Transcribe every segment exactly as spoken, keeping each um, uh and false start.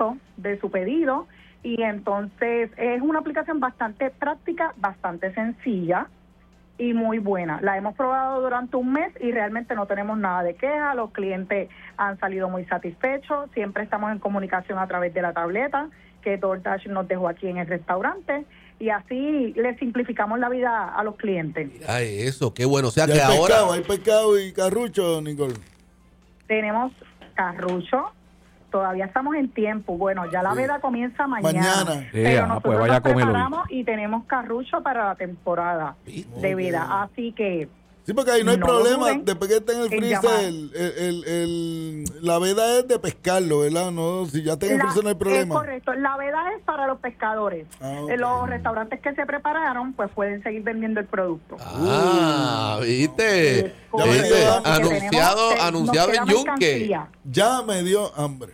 seguimiento de su pedido y entonces es una aplicación bastante práctica, bastante sencilla y muy buena. La hemos probado durante un mes y realmente no tenemos nada de queja, los clientes han salido muy satisfechos, siempre estamos en comunicación a través de la tableta que DoorDash nos dejó aquí en el restaurante y así le simplificamos la vida a los clientes. Ay, eso, qué bueno. O sea que hay ahora pescado, hay pescado y carrucho, Nicole. Tenemos carrucho, todavía estamos en tiempo. Bueno, ya la Sí. veda comienza mañana. Mañana. Pero Eh, ah, nosotros pues vaya a nos comerlo. preparamos y tenemos carrucho para la temporada ¿viste? de Ok. veda. Así que Sí, porque ahí no hay No problema. duden Después que esté en el en freezer, llamar. el, el, el, el- la veda es de pescarlo, ¿verdad? No, si ya está en el la- freezer no hay es problema. correcto. La veda es para los pescadores. Ah, ok. Eh, Los restaurantes que se prepararon, pues pueden seguir vendiendo el producto. Ah, ¿viste? Es Ya me correcto. dio ¿Viste? hambre. Así que Anunciado, tenemos- anunciado nos en queda Yunque. mercancía. Ya me dio hambre.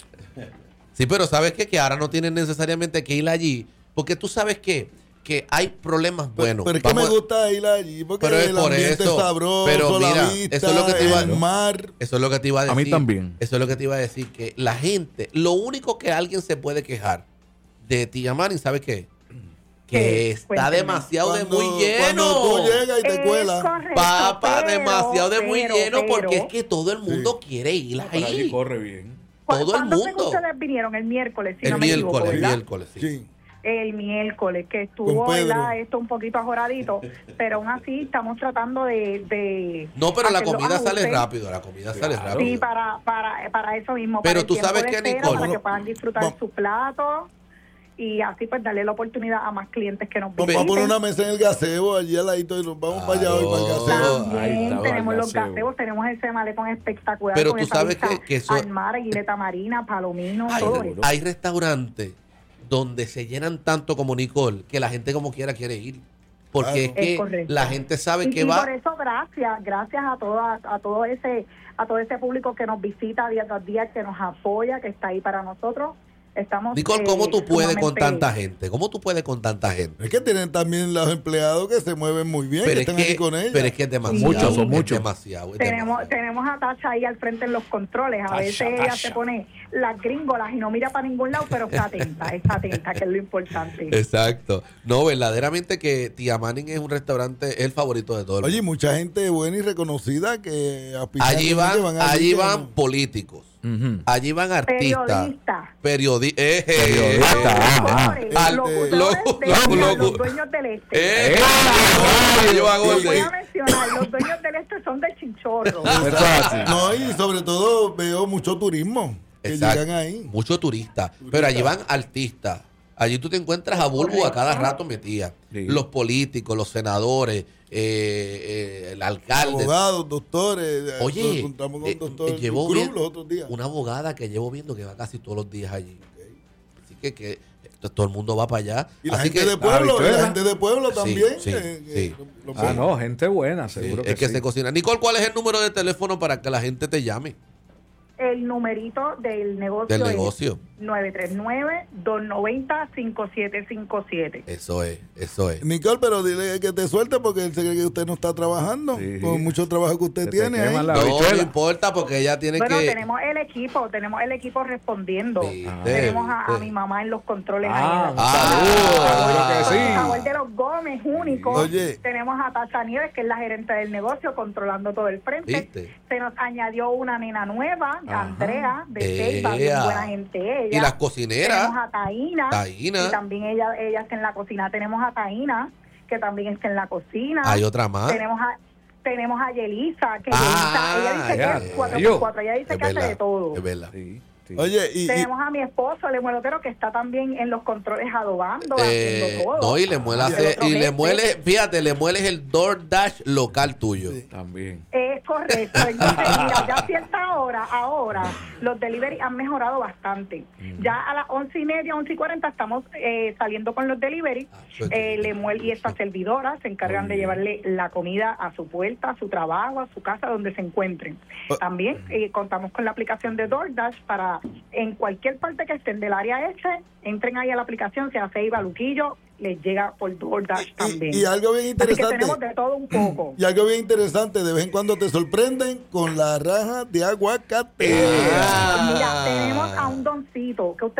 Sí, pero ¿sabes qué? Que ahora no tienen necesariamente que ir allí, porque tú sabes que que hay problemas buenos. Pero es que me Vamos a- gusta ir allí porque Pero es el por ambiente eso. es sabroso, Pero la mira, vista, eso es lo que te iba a- el mar. Eso es lo que te iba a A decir. mí también. Eso es lo que te iba a decir, que la gente, lo único que alguien se puede quejar de Tiyamarín, ¿sabes qué? Que ¿Qué? está Cuénteme. demasiado de Cuando- muy lleno. Cuando tú llegas y te Es cuelas. correcto, Papá, pero- demasiado de muy pero- lleno porque pero- es que todo el mundo quiere ir Para allí ahí. corre bien. ¿cu- todo el ¿cuándo fue que mundo. ustedes vinieron? El miércoles, si El no me equivoco, miércoles, el ¿verdad? miércoles, sí. Sí. El miércoles, que estuvo, Con Pedro. ¿verdad? Esto un poquito ajoradito, pero aún así estamos tratando de... de No, pero la hacer los comida sale ajustes. rápido, la comida sale Claro. rápido. Sí, para, para, para eso mismo. Pero para el tú tiempo sabes de que, espera, Nicole, para que puedan disfrutar vamos- sus platos y así pues darle la oportunidad a más clientes que nos Vamos visiten. a poner una mesa en el gazebo allí al ladito y nos vamos para allá hoy para el Claro. gazebo. También Ahí estaba tenemos el los gazebo. gaseos, tenemos ese malecón espectacular. Pero con tú esa sabes vista que- que eso- al mar, Guileta Marina, Palomino, Hay, todo eso. hay restaurantes donde se llenan tanto como Nicole que la gente como quiera quiere ir. Porque Claro. es que Es correcto. la gente sabe Y, que y va. por eso gracias, gracias a toda, a todo ese, a todo ese público que nos visita día tras día, que nos apoya, que está ahí para nosotros. Estamos Nicole, eh, ¿cómo tú puedes con sumamente- tanta gente? ¿Cómo tú puedes con tanta gente? Es que tienen también los empleados que se mueven muy bien, que Pero es están que, aquí con ellos. pero es que es demasiado. Muchos, son es muchos. demasiado, es Tenemos, demasiado. tenemos a Tasha ahí al frente en los controles. A Tasha, veces ella Tasha. se pone las gringolas y no mira para ningún lado, pero está atenta, está atenta, que es lo importante. Exacto. No, verdaderamente que Tia Manning es un restaurante, es el favorito de todo el Oye, mundo. mucha gente buena y reconocida que aspiran Allí que van, allí que van no- políticos. Ujú. Allí van artistas. Periodistas. Periodi eh, eh, Periodistas. eh, Ah, Locutores, al- locutores lo- de lo- día, lo- los dueños del este. eh, Eh, no, yo hago Los el voy de- a mencionar, los dueños del este son de Chinchorro. Eso es así. No, y sobre todo veo mucho turismo que Exacto. llegan ahí. Muchos turistas. Pero allí van artistas. Allí tú te encuentras a Bulbu a cada rato metida. Sí. Los políticos, los senadores, eh, eh, el alcalde. Abogados, doctores. Nos Oye, encontramos con eh, doctor eh, llevo Cruz bien- los otros días. una abogada que llevo viendo que va casi todos los días allí. Así que, que esto- todo el mundo va para allá. Y la Así gente que, de pueblo, Ah, y la ¿viste? gente de pueblo Sí, también. sí, eh, que sí. lo- lo Ah, pueden- no, gente buena, sí, seguro es que, que sí. se cocina. Nicole, ¿cuál es el número de teléfono para que la gente te llame? El numerito del negocio, Del negocio. es nueve tres nueve, dos nueve cero, cinco siete cinco siete. Eso es, eso es. Nicole, pero dile que te suelte porque él se cree que usted no está trabajando Sí. con mucho trabajo que usted Se te tiene ahí. quema la- No, no habichuela. importa porque ella tiene Bueno, que... tenemos el equipo, tenemos el equipo respondiendo. ¿Viste? Tenemos a, a ¿Viste? mi mamá en los controles. Ah, ahí. un Ah, saludo, seguro que Por sí. favor de los Gómez, único. Oye. Tenemos a Tasha Nieves, que es la gerente del negocio, controlando todo el frente. ¿Viste? Se nos añadió una nena nueva, Ajá. Andrea, de Ea. Ceiba, bien buena gente ella. Y las cocineras. Tenemos a Taína. Taína. Y también ella, ella está en la cocina. Tenemos a Taína, que también está en la cocina. Hay otra más. Tenemos a tenemos a Yelisa, que Ah, Yelisa, ella dice ya, que es cuatro yo. por cuatro, ella dice Es que hace verdad, de todo. es verdad. Sí, sí. Oye, y, y- Tenemos a mi esposo, el Muelotero, que está también en los controles adobando, Eh, haciendo todo. no, y le muele, Y hace- el otro y le jefe. muele, fíjate, le muele el DoorDash local tuyo. Sí. También. Es correcto. Entonces, mira, ya a cierta hora, ahora, los delivery han mejorado bastante. Ya a las once y media, once y cuarenta, estamos eh, saliendo con los delivery. Ah, eso es Eh, bien. Lemuel y esta servidora se encargan de llevarle la comida a su puerta, a su trabajo, a su casa, donde se encuentren. Oh. También eh, contamos con la aplicación de DoorDash para, en cualquier parte que estén del área este, entren ahí a la aplicación, sea Ceiba, Luquillo, les llega por DoorDash y- también. y algo bien Así que interesante. tenemos de todo un poco. Y algo bien interesante, de vez en cuando te sorprenden con la raja de aguacate. Ah. Mira, tenemos a un doncito que usted